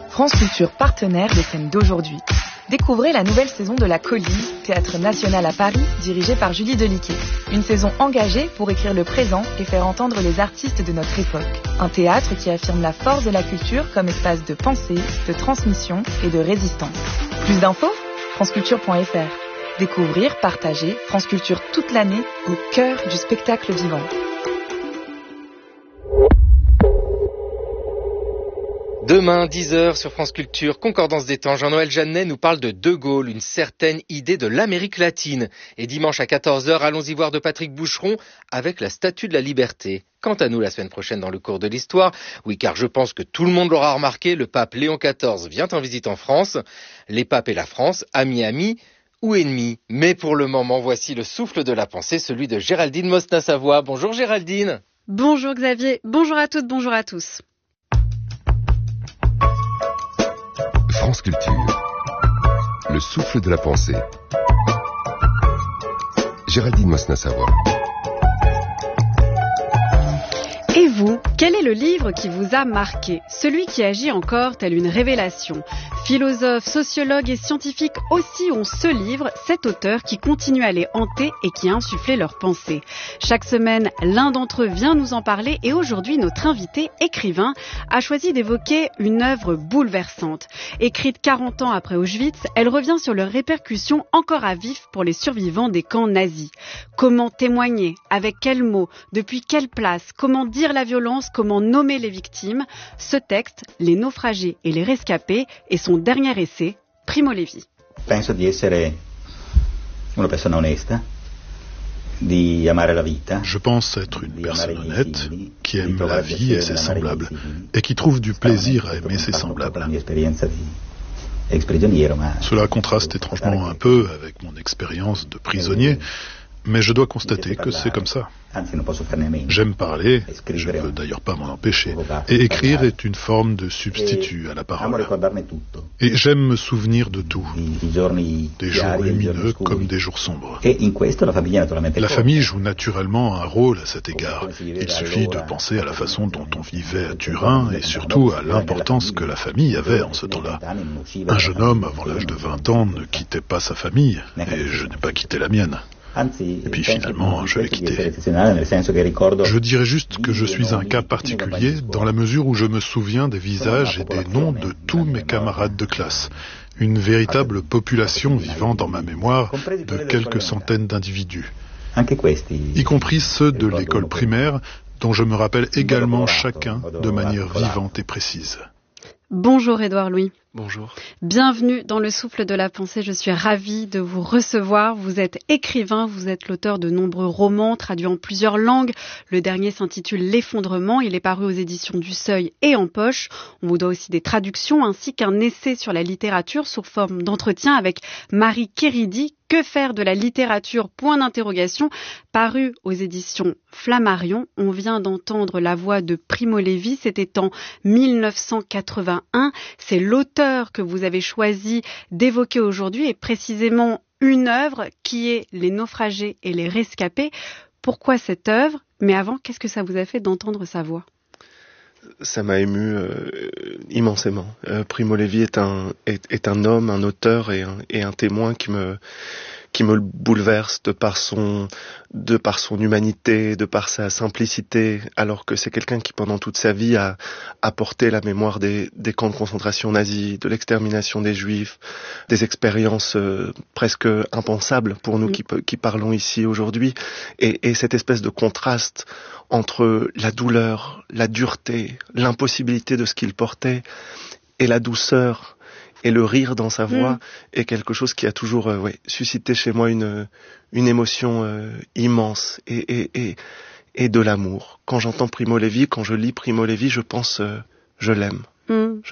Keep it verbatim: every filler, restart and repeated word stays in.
France Culture, partenaire des scènes d'aujourd'hui. Découvrez la nouvelle saison de La Colline, théâtre national à Paris, dirigé par Julie Deliquet. Une saison engagée pour écrire le présent et faire entendre les artistes de notre époque. Un théâtre qui affirme la force de la culture comme espace de pensée, de transmission et de résistance. Plus d'infos ? franceculture point f r. Découvrir, partager, France Culture toute l'année au cœur du spectacle vivant. Demain, dix heures sur France Culture, Concordance des temps, Jean-Noël Jeannet nous parle de De Gaulle, une certaine idée de l'Amérique latine. Et dimanche à quatorze heures, allons-y voir de Patrick Boucheron avec la Statue de la Liberté. Quant à nous, la semaine prochaine dans le cours de l'histoire, oui, car je pense que tout le monde l'aura remarqué, le pape Léon quatorze vient en visite en France. Les papes et la France, amis amis ou ennemis. Mais pour le moment, voici le souffle de la pensée, celui de Géraldine Mosna-Savoie. Bonjour Géraldine. Bonjour Xavier, bonjour à toutes, bonjour à tous. France Culture, le souffle de la pensée. Géraldine Mosna-Savoie. Et vous, quel est le livre qui vous a marqué ? Celui qui agit encore tel une révélation. Philosophes, sociologues et scientifiques aussi ont ce livre, cet auteur qui continue à les hanter et qui a insufflé leurs pensées. Chaque semaine, l'un d'entre eux vient nous en parler et aujourd'hui, notre invité, écrivain, a choisi d'évoquer une œuvre bouleversante. Écrite quarante ans après Auschwitz, elle revient sur leurs répercussions encore à vif pour les survivants des camps nazis. Comment témoigner ? Avec quels mots ? Depuis quelle place ? Comment dire la violence ? Comment nommer les victimes ? Ce texte, Les naufragés et les rescapés, est son dernier essai, Primo Levi. Penso di essere una persona onesta, di amare la vita. Je pense être une personne honnête, qui aime la vie et ses semblables, et qui trouve du plaisir à aimer ses semblables. Cela contraste étrangement un peu avec mon expérience de prisonnier, mais je dois constater que c'est comme ça. J'aime parler, je ne peux d'ailleurs pas m'en empêcher, et écrire est une forme de substitut à la parole. Et j'aime me souvenir de tout, des jours lumineux comme des jours sombres. La famille joue naturellement un rôle à cet égard. Il suffit de penser à la façon dont on vivait à Turin et surtout à l'importance que la famille avait en ce temps-là. Un jeune homme avant l'âge de vingt ans ne quittait pas sa famille, et je n'ai pas quitté la mienne. Et puis finalement, je l'ai quitté. Je dirais juste que je suis un cas particulier dans la mesure où je me souviens des visages et des noms de tous mes camarades de classe. Une véritable population vivant dans ma mémoire de quelques centaines d'individus, y compris ceux de l'école primaire, dont je me rappelle également chacun de manière vivante et précise. Bonjour Édouard Louis. Bonjour. Bienvenue dans le souffle de la pensée. Je suis ravie de vous recevoir. Vous êtes écrivain, vous êtes l'auteur de nombreux romans traduits en plusieurs langues. Le dernier s'intitule L'effondrement. Il est paru aux éditions du Seuil et en poche. On vous doit aussi des traductions ainsi qu'un essai sur la littérature sous forme d'entretien avec Marie Kéridi. Que faire de la littérature ? Point d'interrogation. Paru aux éditions Flammarion. On vient d'entendre la voix de Primo Levi. C'était en mille neuf cent quatre-vingt-un. C'est l'auteur que vous avez choisi d'évoquer aujourd'hui et précisément une œuvre qui est Les naufragés et les rescapés. Pourquoi cette œuvre ? Mais avant, qu'est-ce que ça vous a fait d'entendre sa voix ? Ça m'a ému euh, immensément. Euh, Primo Levi est un est, est un homme, un auteur et un, et un témoin qui me qui me bouleverse de par son de par son humanité, de par sa simplicité, alors que c'est quelqu'un qui pendant toute sa vie a a porté la mémoire des des camps de concentration nazis, de l'extermination des Juifs, des expériences euh, presque impensables pour nous qui qui parlons ici aujourd'hui, et et cette espèce de contraste entre la douleur, la dureté, l'impossibilité de ce qu'il portait et la douceur et le rire dans sa voix mmh. est quelque chose qui a toujours euh, ouais, suscité chez moi une une émotion euh, immense et, et et et de l'amour. Quand j'entends Primo Levi, quand je lis Primo Levi, je pense euh, je l'aime. Mmh. Je